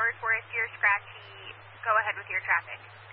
report if you're scratchy, go ahead with your traffic.